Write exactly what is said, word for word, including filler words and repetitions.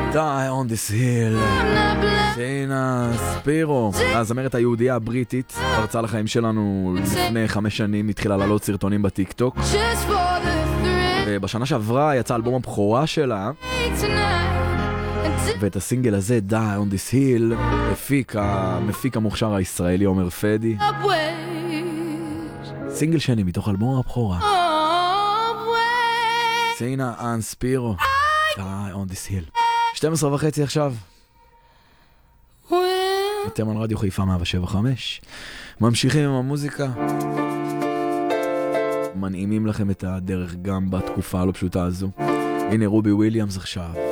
Die on this hill. סיינה ספירו, הזמרת היהודייה הבריטית, פרצה לחיים שלנו לפני חמש שנים, התחילה לעלות סרטונים בטיק טוק, ובשנה שעברה יצא אלבום הבכורה שלה, ואת הסינגל הזה, Die on this hill, הפיק המפיק המוכשר הישראלי עומר פדי. סינגל שני מתוך אלבום הבכורה, סיינה אן ספירו, Die on this hill. שתים עשרה וחצי עכשיו. אתם על רדיו חיפה מאה שבע חמש. ממשיכים עם המוזיקה. מנעימים לכם את הדרך גם בתקופה הלא פשוטה הזו. הנה רובי וויליאמס עכשיו.